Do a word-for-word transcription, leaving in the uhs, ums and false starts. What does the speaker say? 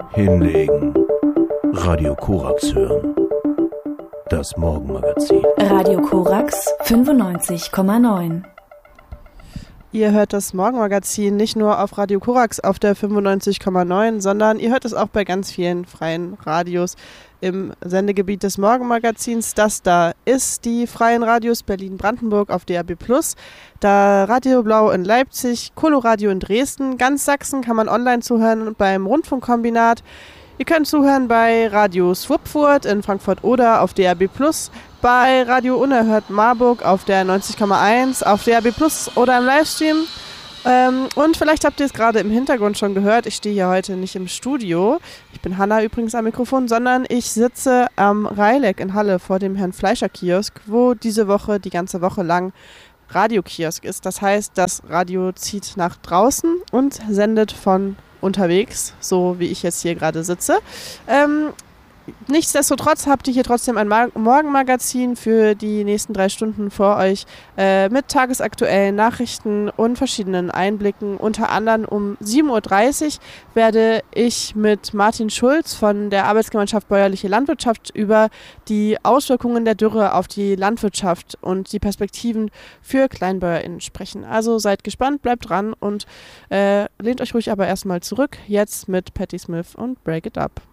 Hinlegen. Radio Korax hören. Das Morgenmagazin. Radio Korax fünfundneunzig Komma neun. Ihr hört das Morgenmagazin nicht nur auf Radio Korax auf der fünfundneunzig Komma neun, sondern ihr hört es auch bei ganz vielen freien Radios im Sendegebiet des Morgenmagazins. Das da ist die freien Radios Berlin-Brandenburg auf D A B plus, da Radio Blau in Leipzig, Coloradio in Dresden, ganz Sachsen kann man online zuhören beim Rundfunkkombinat. Ihr könnt zuhören bei Radio Schwupfurt in Frankfurt-Oder auf D A B plus, bei Radio Unerhört Marburg auf der neunzig Komma eins, auf D A B plus oder im Livestream. Ähm, und vielleicht habt ihr es gerade im Hintergrund schon gehört, ich stehe hier heute nicht im Studio. Ich bin Hanna übrigens am Mikrofon, sondern ich sitze am Reileck in Halle vor dem Herrn Fleischer Kiosk, wo diese Woche, die ganze Woche lang Radiokiosk ist. Das heißt, das Radio zieht nach draußen und sendet von unterwegs, so wie ich jetzt hier gerade sitze. Ähm, nichtsdestotrotz habt ihr hier trotzdem ein Mar- Morgenmagazin für die nächsten drei Stunden vor euch äh, mit tagesaktuellen Nachrichten und verschiedenen Einblicken. Unter anderem um sieben Uhr dreißig werde ich mit Martin Schulz von der Arbeitsgemeinschaft Bäuerliche Landwirtschaft über die Auswirkungen der Dürre auf die Landwirtschaft und die Perspektiven für KleinbäuerInnen sprechen. Also seid gespannt, bleibt dran und äh, lehnt euch ruhig aber erstmal zurück. Jetzt mit Patti Smith und Break It Up.